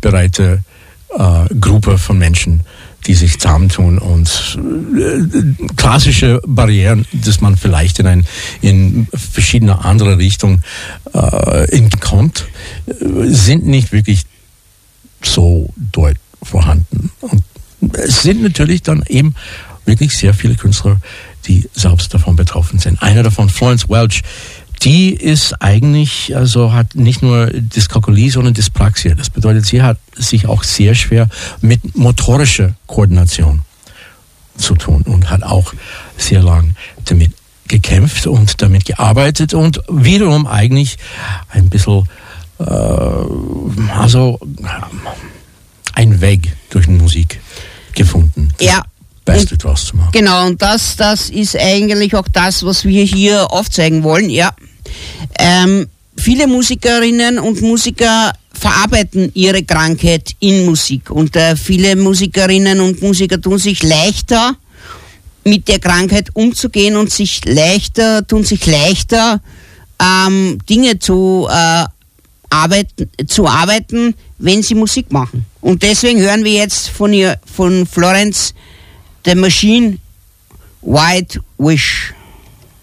hilfsbereite Gruppe von Menschen, die sich zusammentun und klassische Barrieren, dass man vielleicht in verschiedene andere Richtungen kommt, sind nicht wirklich so dort vorhanden. Und es sind natürlich dann eben wirklich sehr viele Künstler, die selbst davon betroffen sind. Einer davon, Florence Welch, die ist eigentlich, also hat nicht nur Dyskalkulie, sondern Dyspraxie. Das bedeutet, sie hat sich auch sehr schwer mit motorischer Koordination zu tun und hat auch sehr lang damit gekämpft und damit gearbeitet und wiederum eigentlich ein bisschen, einen Weg durch die Musik gefunden. Ja. Beste draus zu machen. Genau, und das ist eigentlich auch das, was wir hier aufzeigen wollen, ja. Viele Musikerinnen und Musiker verarbeiten ihre Krankheit in Musik und viele Musikerinnen und Musiker tun sich leichter, mit der Krankheit umzugehen und tun sich leichter, Dinge zu arbeiten, wenn sie Musik machen. Und deswegen hören wir jetzt von Florence The Machine, White Wish.